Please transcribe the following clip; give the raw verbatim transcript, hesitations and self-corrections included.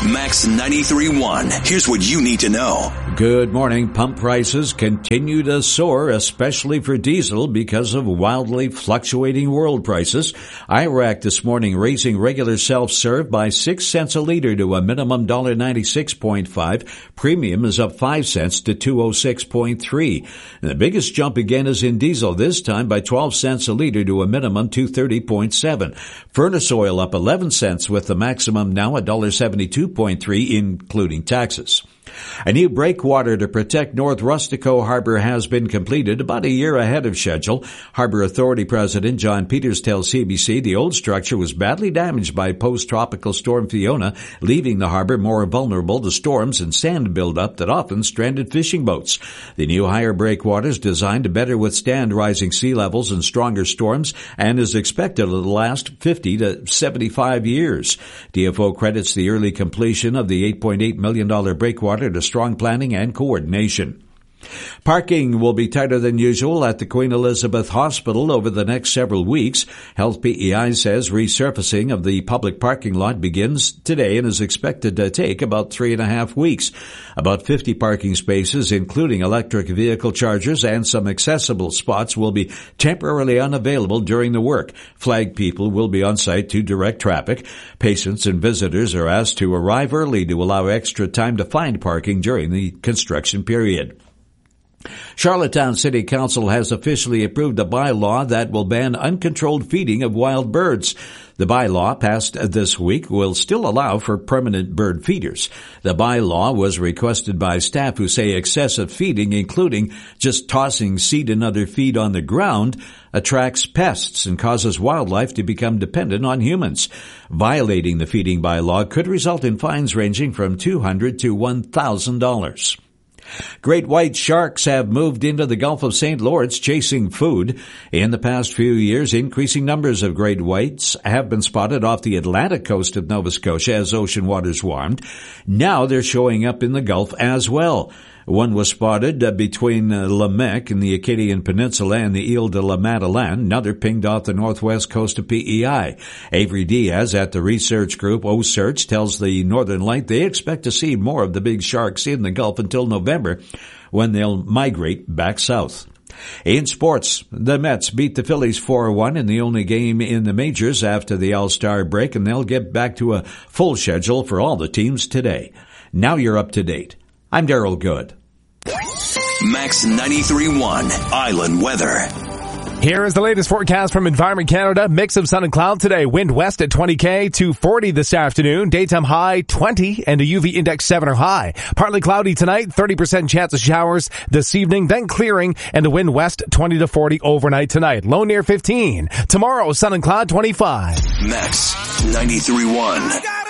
Max ninety-three point one. Here's what you need to know. Good morning. Pump prices continue to soar, especially for diesel because of wildly fluctuating world prices. Iraq this morning raising regular self-serve by six cents a liter to a minimum one dollar ninety-six point five. Premium is up five cents to two oh six point three. And the biggest jump again is in diesel, this time by twelve cents a liter to a minimum two thirty point seven. Furnace oil up eleven cents with the maximum now one dollar seventy-two point three, including taxes. A new breakwater to protect North Rustico Harbor has been completed about a year ahead of schedule. Harbor Authority President John Peters tells C B C the old structure was badly damaged by post-tropical storm Fiona, leaving the harbor more vulnerable to storms and sand buildup that often stranded fishing boats. The new higher breakwater is designed to better withstand rising sea levels and stronger storms and is expected to last fifty to seventy-five years. D F O credits the early completion of the eight point eight million dollars breakwater to strong planning and coordination. Parking will be tighter than usual at the Queen Elizabeth Hospital over the next several weeks. Health P E I says resurfacing of the public parking lot begins today and is expected to take about three and a half weeks. About fifty parking spaces, including electric vehicle chargers and some accessible spots, will be temporarily unavailable during the work. Flag people will be on site to direct traffic. Patients and visitors are asked to arrive early to allow extra time to find parking during the construction period. Charlottetown City Council has officially approved a bylaw that will ban uncontrolled feeding of wild birds. The bylaw passed this week will still allow for permanent bird feeders. The bylaw was requested by staff who say excessive feeding, including just tossing seed and other feed on the ground, attracts pests and causes wildlife to become dependent on humans. Violating the feeding bylaw could result in fines ranging from two hundred dollars to one thousand dollars. Great white sharks have moved into the Gulf of Saint Lawrence chasing food. In the past few years, increasing numbers of great whites have been spotted off the Atlantic coast of Nova Scotia as ocean waters warmed. Now they're showing up in the Gulf as well. One was spotted uh, between uh, Lamec and the Acadian Peninsula and the Ile de la Madeleine. Another pinged off the northwest coast of P E I. Avery Diaz at the research group O-Search tells the Northern Light they expect to see more of the big sharks in the Gulf until November, when they'll migrate back south. In sports, the Mets beat the Phillies four one in the only game in the majors after the All-Star break, and they'll get back to a full schedule for all the teams today. Now you're up to date. I'm Daryl Good. Max ninety-three point one Island Weather. Here is the latest forecast from Environment Canada. Mix of sun and cloud today. Wind west at twenty K to forty this afternoon. Daytime high twenty and a U V index seven or high. Partly cloudy tonight. thirty percent chance of showers this evening. Then clearing and the wind west twenty to forty overnight tonight. Low near fifteen. Tomorrow sun and cloud twenty-five. Max ninety-three point one.